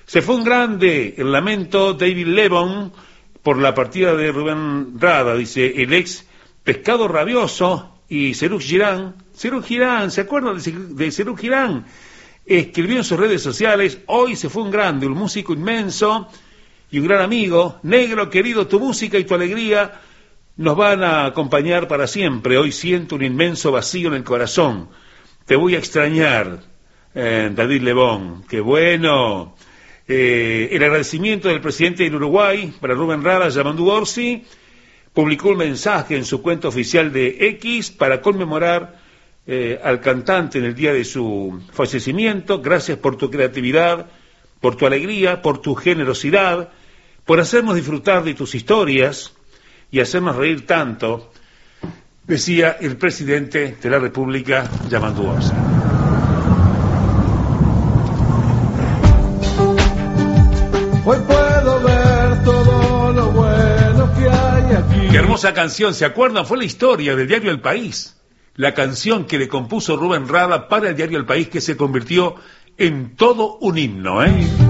Se fue un grande, el lamento David Lebón por la partida de Rubén Rada, dice el ex Pescado Rabioso y Serú Girán. Serú Girán, ¿se acuerdan de Serú Girán? Escribió en sus redes sociales: hoy se fue un grande, un músico inmenso y un gran amigo. Negro querido, tu música y tu alegría nos van a acompañar para siempre. Hoy siento un inmenso vacío en el corazón. Te voy a extrañar, David Lebón. ¡Qué bueno! El agradecimiento del presidente del Uruguay para Rubén Rada, Yamandu Orsi, publicó un mensaje en su cuenta oficial de X para conmemorar al cantante en el día de su fallecimiento. Gracias por tu creatividad, por tu alegría, por tu generosidad, por hacernos disfrutar de tus historias y hacernos reír tanto, decía el presidente de la República, Yamandu Orsi. Hoy puedo ver todo lo bueno que hay aquí. Qué hermosa canción, ¿se acuerdan? Fue la historia del diario El País. La canción que le compuso Rubén Rada para el diario El País, que se convirtió en todo un himno, ¿eh?